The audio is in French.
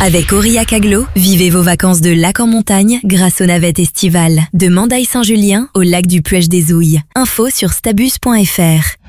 Avec Aurillac Agglo, vivez vos vacances de lac en montagne grâce aux navettes estivales. De Mandaille-Saint-Julien au lac du Puech des Ouilles. Info sur stabus.fr.